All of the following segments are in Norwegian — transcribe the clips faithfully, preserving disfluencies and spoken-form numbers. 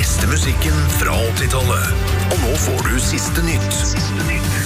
beste musikken fra åttitallet. Og nå får du siste nytt. Siste nytt.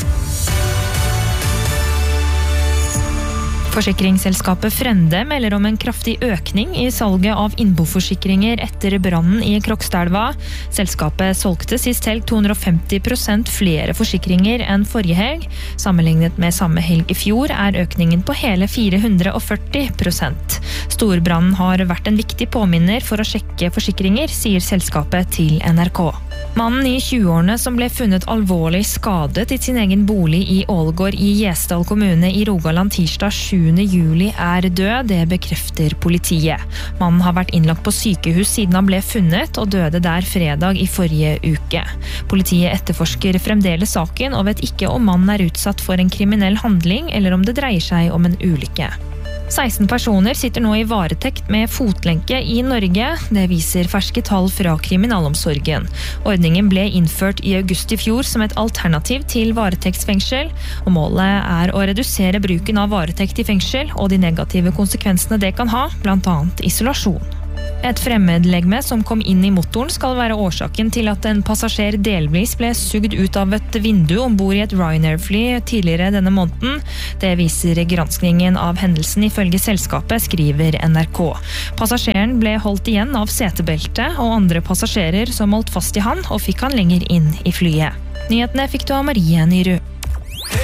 Forsikringsselskapet Frende melder om en kraftig økning i salget av innboforsikringer etter brannen i Krokstadelva. Selskapet solgte sist helg to hundre og femti prosent flere forsikringer enn forrige helg. Sammenlignet med samme helg i fjor er økningen på hele fire hundre og førti prosent. Storbrannen har vært en viktig påminner for å sjekke forsikringer, sier selskapet til N R K. Mannen i tjueårene som ble funnet alvorlig skadet i sin egen bolig i Ålgård i Gjesdal kommune i Rogaland tirsdag sjuende juli er død, det bekrefter politiet. Mannen har vært innlagt på sykehus siden han ble funnet og døde der fredag i forrige uke. Politiet etterforsker fremdeles saken og vet ikke om mannen er utsatt for en kriminell handling eller om det dreier seg om en ulykke. seksten personer sitter nå i varetekt med fotlenke i Norge. Det viser ferske tall fra kriminalomsorgen. Ordningen ble innført i august i fjor som et alternativ til varetektsfengsel, og målet er å redusere bruken av varetekt i fengsel og de negative konsekvensene det kan ha, blant annet isolasjon. Et fremmedlegeme som kom inn i motoren skal være årsaken til at en passasjer delvis ble sugd ut av et vindu ombord i et Ryanair-fly tidligere denne måneden. Det viser granskningen av hendelsen ifølge selskapet, skriver N R K. Passasjeren ble holdt igjen av setebeltet, og andre passasjerer som holdt fast i han og fikk han lenger inn i flyet. Nyhetene fikk du av Marie Nyrud.